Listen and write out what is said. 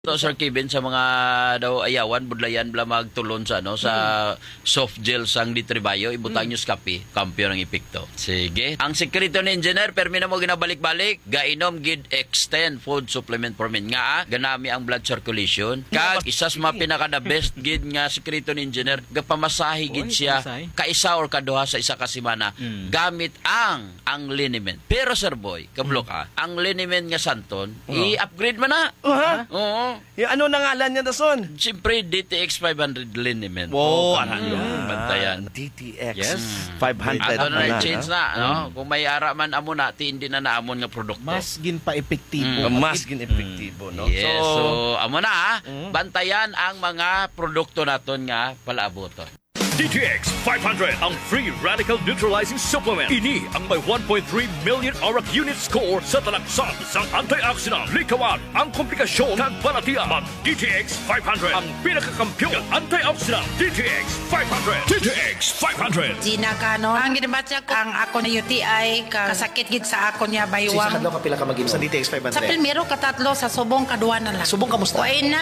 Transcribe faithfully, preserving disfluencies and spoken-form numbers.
To Sir Kevin sa mga daw ayawan budlayan bla magtulon sa ano sa soft gel sang Litribayo ibutang nyo sa kape kampiyon ang epekto. Sige. Ang sekreto ni engineer permi na mo ginabalik-balik gainom gid extend food supplement for men nga ganami ang blood circulation kag isa sa mga pinaka the best gid nga sekreto ni engineer gapamasahe gid siya kaisa or kaduha sa isa ka semana gamit ang ang liniment. Pero Sir Boy, kablo ka, ang liniment nga santon i-upgrade man na. Uh-huh. Oo. Yung ano na ngalan niya, Dason? Siyempre, D T X five hundred liniment. Wow, Oh, parang yung bantayan. D T X Yes. five hundred. Ato na na, change na. No? Kung may ara man amo na, ti hindi na naamon nga produkto. Mas gin pa epektibo. Mm. Mas gin-epektibo, no? Yes. So, So, amo na ha. Mm. Bantayan ang mga produkto naton nga palaaboton. D T X five hundred, ang free radical neutralizing supplement. Ini ang may one point three million auric unit score sa talaksan sang antioxidant. Likawan ang komplikasyon ng balatian. Mag D T X five hundred, ang pinakakampyon ng antioxidant. D T X five hundred. D T X five hundred. Gina Cano. Ang ginabatya ko, ang ako na U T I, ka, kasakit gid sa ako niya Sa baywang. kadlaw ka pila ka mag sa D T X five Sa hundred. primero katatlo, sa subong kaduwa na lang. Subong kamusta? Kuwain na.